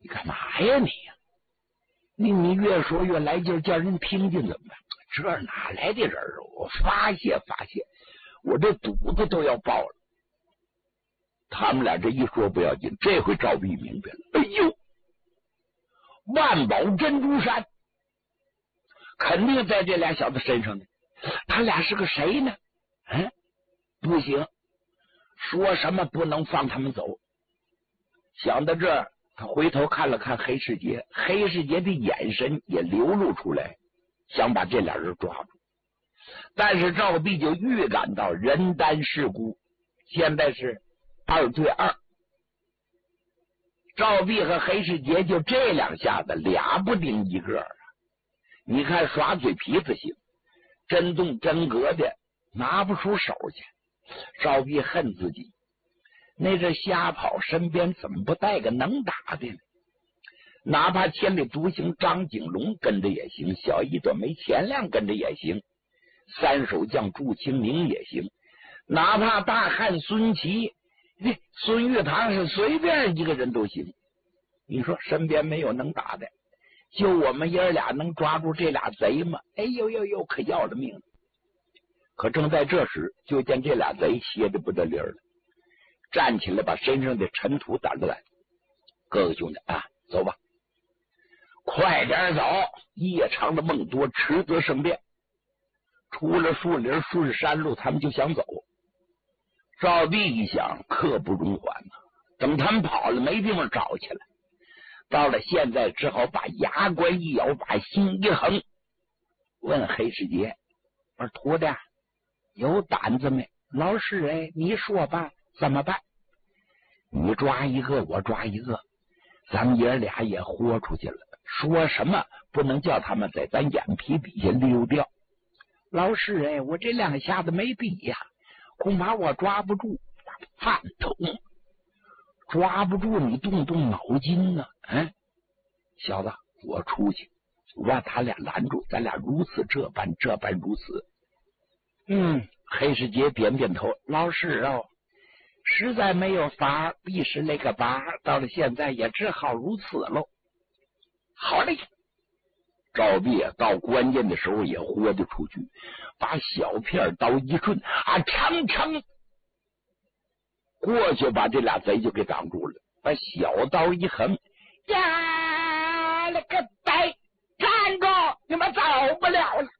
你干嘛呀你呀？你越说越来劲，叫人听见怎么办？这哪来的人啊？我发泄发泄，我这肚子都要爆了。他们俩这一说不要紧，这回赵壁明白了。哎呦，万宝珍珠山肯定在这俩小子身上呢。他俩是个谁呢？不行，说什么不能放他们走。想到这儿，他回头看了看黑世杰，黑世杰的眼神也流露出来，想把这俩人抓住。但是赵壁就预感到人单势孤，现在是2对2，赵壁和黑世杰就这两下子俩不顶一个啊！你看耍嘴皮子行，真动真格的拿不出手去。赵壁恨自己，那这瞎跑，身边怎么不带个能打的呢？哪怕千里独行张景龙跟着也行，小一朵梅钱亮跟着也行，三手将祝清明也行，哪怕大汉孙琦、孙玉堂是随便一个人都行。你说身边没有能打的，就我们爷俩能抓住这俩贼吗？哎呦呦呦，可要了命了！可正在这时，就见这俩贼歇得不得力了，站起来把身上的尘土掸出来。各位兄弟啊，走吧，快点走！夜长的梦多，迟则生变。出了树林，顺山路，他们就想走。赵壁一想，刻不容缓呐，等他们跑了，没地方找去了。到了现在，只好把牙关一咬，把心一横，问黑世杰：“我说徒弟，有胆子没？”老师哎，你说吧，怎么办？你抓一个，我抓一个，咱们爷俩也豁出去了。说什么不能叫他们在咱眼皮底下溜掉。老师哎，我这两下子没笔呀，恐怕我抓不住。饭桶抓不住，你动动脑筋呢。小子，我出去，我把他俩拦住，咱俩如此这般如此。黑世杰点点头，老师哦，实在没有法，必是那个把，到了现在也只好如此喽。好嘞，赵壁到关键的时候也豁得出去，把小片刀一顺啊，长过去，把这俩贼就给挡住了，把小刀一横，呀了个呆，站住，你们走不了了。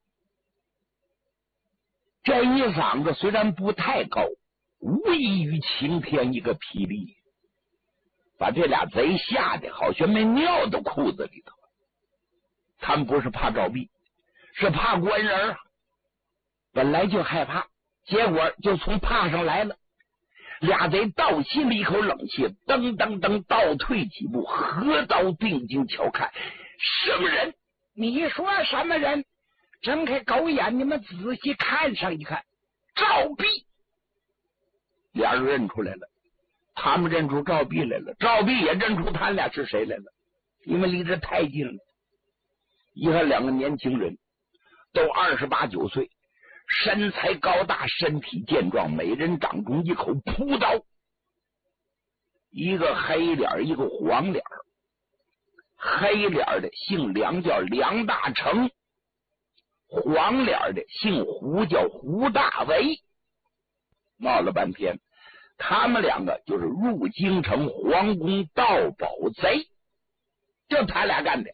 这一嗓子虽然不太高，无异于晴天一个霹雳，把这俩贼吓得好像没尿到裤子里头。他们不是怕赵壁，是怕官人啊！本来就害怕，结果就从怕上来了。俩贼倒吸了一口冷气，噔噔噔倒退几步，合刀定睛瞧看，什么人？你说什么人？睁开狗眼，你们仔细看上一看，赵壁。俩人认出来了，他们认出赵壁来了，赵壁也认出他俩是谁来了，因为离这太近了。一看两个年轻人，都28、9岁，身材高大，身体健壮，每人掌中一口朴刀，一个黑脸，一个黄脸。黑脸的姓梁，叫梁大成；黄脸的姓胡，叫胡大为。闹了半天，他们两个就是入京城皇宫盗宝贼，就他俩干的。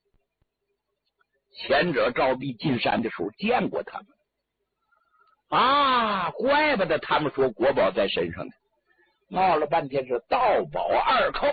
前者赵壁进山的时候见过他们啊，怪不得他们说国宝在身上呢。闹了半天是盗宝2寇。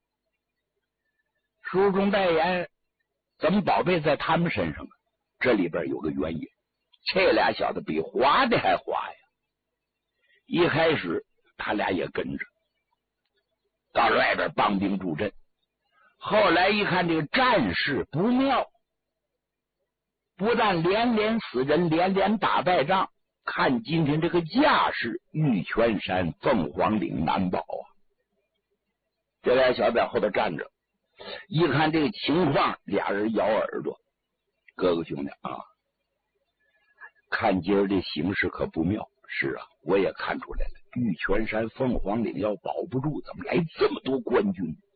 书中代言，怎么宝贝在他们身上啊？这里边有个原因，这俩小子比滑的还滑呀。一开始他俩也跟着到外边帮兵助阵，后来一看这个战事不妙，不但连连死人，连连打败仗，看今天这个架势，玉泉山、凤凰岭难保啊！这俩小子在后头站着，一看这个情况，俩人咬耳朵。哥哥兄弟啊，看今儿这形势可不妙。是啊，我也看出来了，玉泉山、凤凰岭要保不住，怎么来这么多官军？